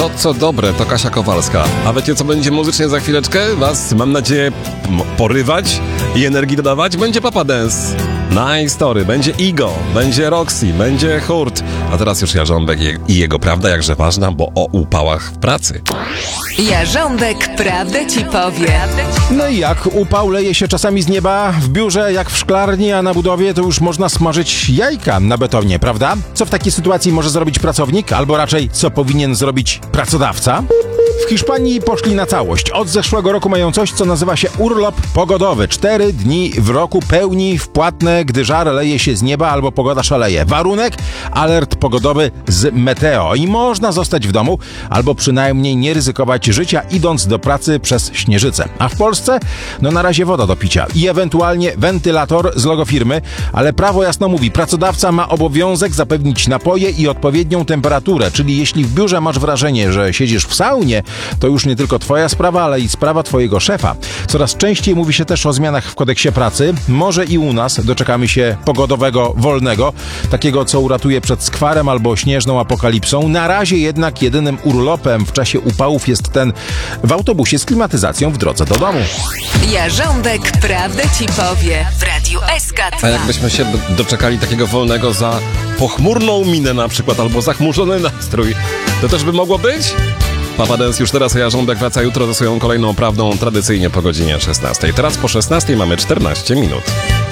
To co dobre, to Kasia Kowalska. A wiecie co będzie muzycznie za chwileczkę? Was, mam nadzieję, porywać i energii dodawać? Będzie Papa Dance. Nice Story, będzie Igo, będzie Roxy, będzie Hurt. A teraz już Jarząbek i jego prawda jakże ważna, bo o upałach w pracy. Jarząbek prawdę ci powie. No i jak? Upał leje się czasami z nieba, w biurze jak w szklarni, a na budowie to już można smażyć jajka na betonie, prawda? Co w takiej sytuacji może zrobić pracownik, albo raczej co powinien zrobić pracodawca? W Hiszpanii poszli na całość. Od zeszłego roku mają coś, co nazywa się urlop pogodowy. 4 dni w roku pełni wpłatne, gdy żar leje się z nieba albo pogoda szaleje. Warunek? Alert pogodowy z meteo. I można zostać w domu, albo przynajmniej nie ryzykować życia, idąc do pracy przez śnieżycę. A w Polsce? No na razie woda do picia i ewentualnie wentylator z logo firmy, ale prawo jasno mówi, pracodawca ma obowiązek zapewnić napoje i odpowiednią temperaturę, czyli jeśli w biurze masz wrażenie, że siedzisz w saunie, to już nie tylko twoja sprawa, ale i sprawa twojego szefa. Coraz częściej mówi się też o zmianach w kodeksie pracy. Może i u nas doczekamy się pogodowego wolnego, takiego co uratuje przed skwarem albo śnieżną apokalipsą. Na razie jednak jedynym urlopem w czasie upałów jest ten w autobusie z klimatyzacją w drodze do domu. Jarząbek prawdę ci powie w Radiu SK2. A jakbyśmy się doczekali takiego wolnego za pochmurną minę na przykład, albo zachmurzony nastrój, to też by mogło być? Papa Dance już teraz, a Jarząbek wraca jutro ze swoją kolejną prawdą, tradycyjnie po godzinie 16. Teraz po 16 mamy 14 minut.